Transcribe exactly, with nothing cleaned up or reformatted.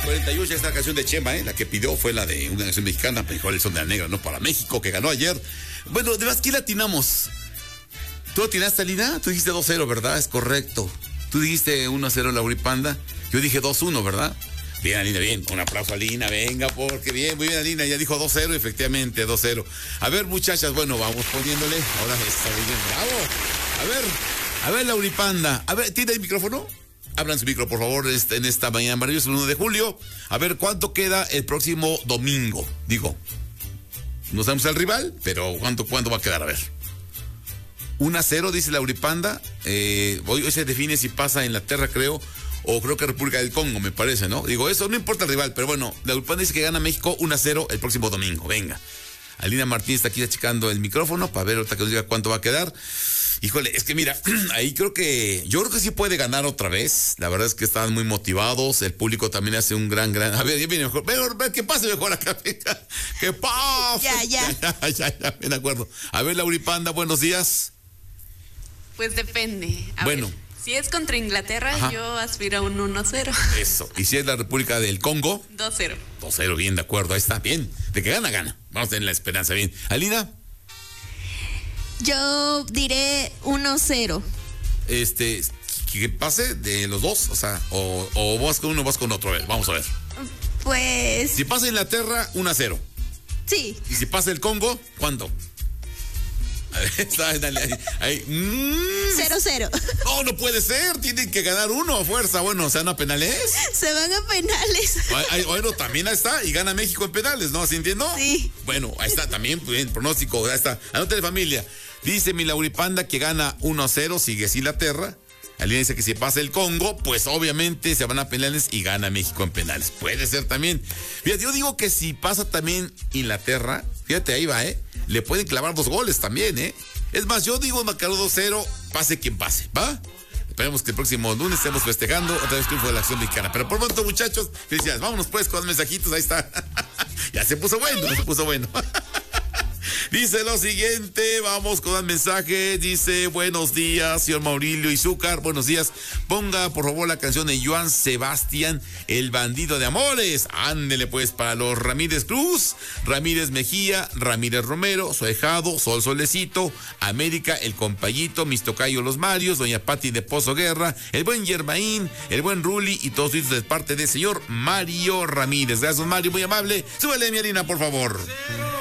cuarenta y ocho, esta canción de Chema, ¿eh? La que pidió fue la de una canción mexicana, mejor el son de la negra, ¿no? Para México, que ganó ayer. Bueno, de más, ¿quién atinamos? ¿Tú atinaste, Alina? Tú dijiste dos cero, ¿verdad? Es correcto. Tú dijiste uno a cero, Lauripanda. Yo dije dos uno, ¿verdad? Bien, Alina, bien. Un aplauso a Alina, venga, porque bien, muy bien, Alina. Ya dijo dos cero, efectivamente, dos cero. A ver, muchachas, bueno, vamos poniéndole. Ahora está bien, bravo. A ver, a ver, Lauripanda. A ver, ¿tiene el micrófono? Abran su micro, por favor, en esta mañana maravillosa, el uno de julio. A ver, ¿cuánto queda el próximo domingo? Digo, no sabemos el rival, pero ¿cuánto, cuánto va a quedar? A ver. uno a cero, dice Lauripanda. Eh, hoy, hoy se define si pasa Inglaterra, creo, o creo que República del Congo, me parece, ¿no? Digo, eso no importa el rival, pero bueno, Lauripanda dice que gana México uno a cero el próximo domingo. Venga. Alina Martínez está aquí checando el micrófono para ver ahorita que nos diga cuánto va a quedar. Híjole, es que mira, ahí creo que, yo creo que sí puede ganar otra vez. La verdad es que están muy motivados. El público también hace un gran, gran. A ver, ya viene mejor. Mejor, ver qué pase mejor acá. ¿Qué pasa? Ya, ya. Ya, ya, ya, ya, bien de acuerdo. A ver, Lauripanda, buenos días. Pues depende. A bueno. Ver, si es contra Inglaterra, ajá, yo aspiro a un uno cero. Eso. ¿Y si es la República del Congo? dos cero. dos cero, bien, de acuerdo. Ahí está, bien. De que gana, gana. Vamos a tener la esperanza, bien. Alina. Yo diré uno cero. Este, que pase de los dos, o sea, o, o vas con uno o vas con otro. A ver, vamos a ver. Pues. Si pasa Inglaterra, uno a cero. Sí. Y si pasa el Congo, ¿cuánto? A ver, está, dale, ahí. ahí. Mm. cero cero. No, no puede ser. Tienen que ganar uno a fuerza. Bueno, ¿se van a penales? Se van a penales. Ay, bueno, también ahí está. Y gana México en penales, ¿no? ¿Sí entiendo? Sí. Bueno, ahí está también. Bien, pronóstico. Ahí está. Anótale, familia. Dice mi Lauripanda que gana uno a cero. Sigue Inglaterra. Alina dice que si pasa el Congo, pues obviamente se van a penales y gana México en penales. Puede ser también. Fíjate, yo digo que si pasa también Inglaterra, fíjate, ahí va, ¿eh? Le pueden clavar dos goles también, ¿eh? Es más, yo digo marcador dos cero, pase quien pase, ¿va? Esperemos que el próximo lunes estemos festejando otra vez triunfo de la acción mexicana. Pero por lo tanto, muchachos, felicidades. Vámonos pues con los mensajitos, ahí está. Ya se puso bueno, se puso bueno. Dice lo siguiente, vamos con el mensaje. Dice, buenos días, señor Maurilio Izúcar. Buenos días. Ponga, por favor, la canción de Joan Sebastián, El Bandido de Amores. Ándele, pues, para los Ramírez Cruz, Ramírez Mejía, Ramírez Romero, su ahijado, Sol Solecito, América, El Compayito, mis tocayos Los Marios, doña Pati de Pozo Guerra, el buen Yermaín, el buen Ruli y todos ellos de parte del señor Mario Ramírez. Gracias, Mario, muy amable. Súbele, mi harina, por favor.